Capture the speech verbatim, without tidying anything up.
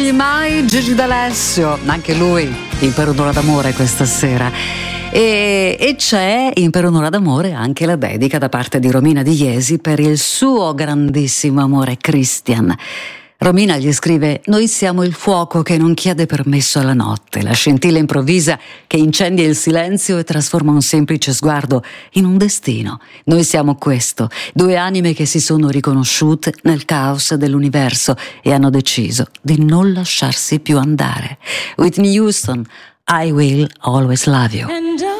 scegli mai Gigi D'Alessio, anche lui in Per un'ora d'amore questa sera. E, e c'è in Per un'ora d'amore anche la dedica da parte di Romina Di Jesi per il suo grandissimo amore Christian. Romina gli scrive: noi siamo il fuoco che non chiede permesso alla notte, la scintilla improvvisa che incendia il silenzio e trasforma un semplice sguardo in un destino. Noi siamo questo, due anime che si sono riconosciute nel caos dell'universo e hanno deciso di non lasciarsi più andare. Whitney Houston, I Will Always Love You.